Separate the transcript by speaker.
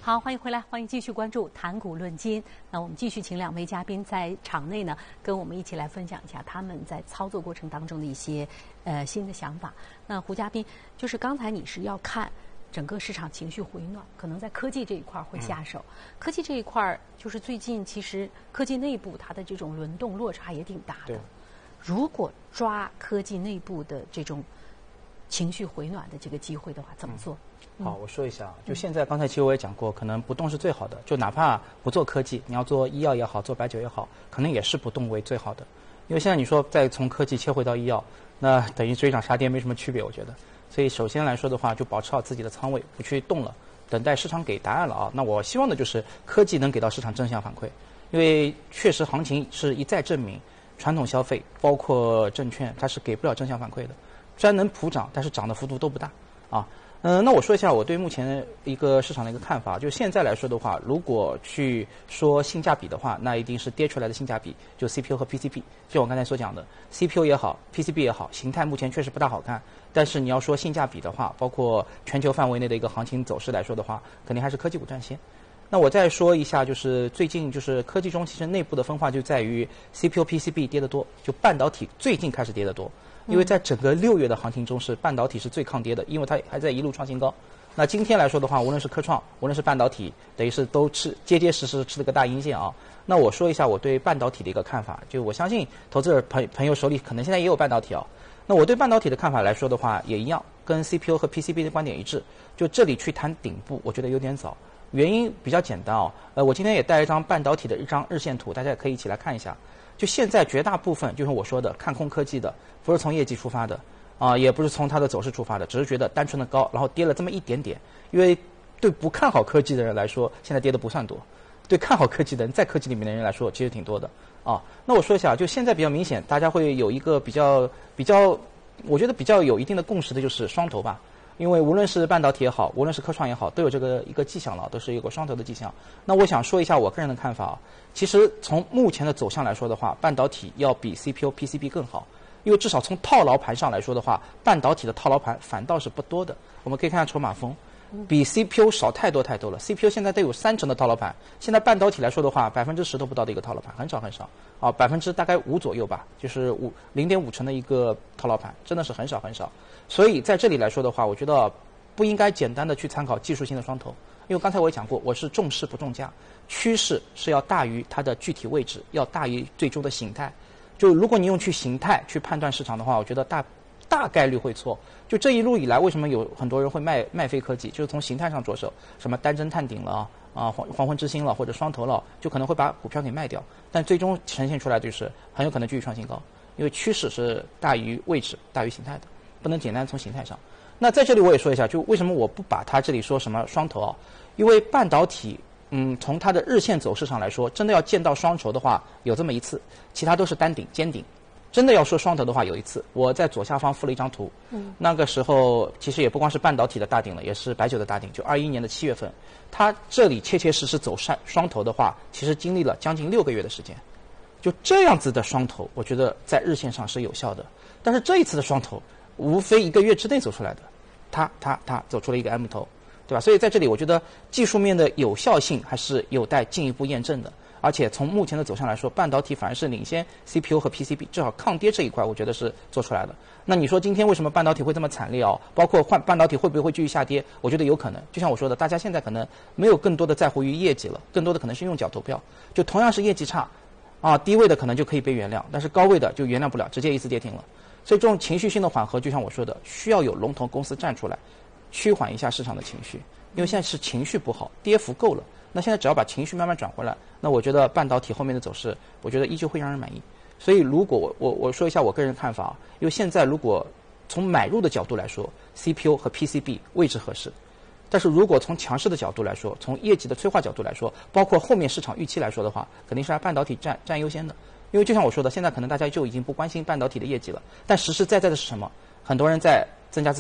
Speaker 1: 好，欢迎回来，欢迎继续关注谈股论金。那我们继续请两位嘉宾在场内呢，跟我们一起来分享一下他们在操作过程当中的一些新的想法。那胡嘉宾，就是刚才你是要看整个市场情绪回暖，可能在科技这一块会下手。科技这一块就是最近其实科技内部它的这种轮动落差也挺大的。如果抓科技内部的这种情绪回暖的这个机会的话，怎么做？
Speaker 2: 好，我说一下，就现在刚才其实我也讲过，可能不动是最好的。就哪怕不做科技，你要做医药也好，做白酒也好，可能也是不动为最好的。因为现在你说再从科技切回到医药，那等于追涨杀跌没什么区别，我觉得。所以首先来说的话，就保持好自己的仓位，不去动了，等待市场给答案了啊。那我希望的就是科技能给到市场正向反馈，因为确实行情是一再证明，传统消费包括证券它是给不了正向反馈的，虽然能普涨，但是涨的幅度都不大啊。那我说一下我对目前一个市场的一个看法。就现在来说的话，如果去说性价比的话，那一定是跌出来的性价比，就 CPU 和 PCB。就我刚才所讲的 ，CPU 也好 ，PCB 也好，形态目前确实不大好看。但是你要说性价比的话，包括全球范围内的一个行情走势来说的话，肯定还是科技股占先。那我再说一下，就是最近就是科技中其实内部的分化就在于 CPU、PCB 跌得多，就半导体最近开始跌得多。因为在整个6月的行情中，是半导体是最抗跌的，因为它还在一路创新高。那今天来说的话，无论是科创，无论是半导体，等于是都结实吃了个大阴线啊。那我说一下我对半导体的一个看法，就我相信投资者朋友手里可能现在也有半导体啊。那我对半导体的看法来说的话，也一样，跟 CPU 和 PCB 的观点一致。就这里去谈顶部，我觉得有点早。原因比较简单啊，我今天也带一张半导体的一张日线图，大家也可以一起来看一下。就现在绝大部分就是我说的看空科技的，不是从业绩出发的啊，也不是从它的走势出发的，只是觉得单纯的高，然后跌了这么一点点。因为对不看好科技的人来说，现在跌的不算多；对看好科技的人，在科技里面的人来说，其实挺多的啊。那我说一下，就现在比较明显，大家会有一个比较，我觉得比较有一定的共识的就是双头吧。因为无论是半导体也好，无论是科创也好，都有这个一个迹象了，都是有个双头的迹象。那我想说一下我个人的看法啊。其实从目前的走向来说的话，半导体要比 CPU、PCB 更好，因为至少从套牢盘上来说的话，半导体的套牢盘反倒是不多的。我们可以看看筹码峰，比 CPU 少太多太多了。CPU 现在都有30%的套牢盘，现在半导体来说的话，10%都不到的一个套牢盘，很少很少啊，大概5%左右吧，就是0.5%的一个套牢盘，真的是很少很少。所以在这里来说的话，我觉得不应该简单的去参考技术性的双头，因为刚才我也讲过，我是重势不重价，趋势是要大于它的具体位置，要大于最终的形态。就如果你用形态去判断市场的话，我觉得大概率会错。就这一路以来，为什么有很多人会卖飞科技，就是从形态上着手，什么单针探顶了啊，黄昏之星了，或者双头了，就可能会把股票给卖掉，但最终呈现出来就是很有可能继续创新高，因为趋势是大于位置、大于形态的，不能简单从形态上。那在这里我也说一下，就为什么我不把它这里说什么双头啊？因为半导体，从它的日线走势上来说，真的要见到双头的话，有这么一次，其他都是单顶、尖顶。真的要说双头的话，有一次我在左下方附了一张图，那个时候其实也不光是半导体的大顶了，也是白酒的大顶，就21年的7月份，它这里切实走双头的话，其实经历了将近6个月的时间。就这样子的双头，我觉得在日线上是有效的。但是这一次的双头，无非1个月之内走出来的，它走出了一个 M 头，对吧？所以在这里，我觉得技术面的有效性还是有待进一步验证的。而且从目前的走向来说，半导体反而是领先 CPU 和 PCB， 至少抗跌这一块，我觉得是做出来的。那你说今天为什么半导体会这么惨烈啊？包括半导体会不会继续下跌？我觉得有可能。就像我说的，大家现在可能没有更多的在乎于业绩了，更多的可能是用脚投票。就同样是业绩差，低位的可能就可以被原谅，但是高位的就原谅不了，直接一次跌停了。所以这种情绪性的缓和，就像我说的，需要有龙头公司站出来，趋缓一下市场的情绪。因为现在是情绪不好，跌幅够了。那现在只要把情绪慢慢转回来，那我觉得半导体后面的走势，我觉得依旧会让人满意。所以如果我说一下我个人看法啊，因为现在如果从买入的角度来说 ，CPU 和 PCB 位置合适，但是如果从强势的角度来说，从业绩的催化角度来说，包括后面市场预期来说的话，肯定是半导体占优先的。因为就像我说的，现在可能大家就已经不关心半导体的业绩了，但实实在在的是什么？很多人在增加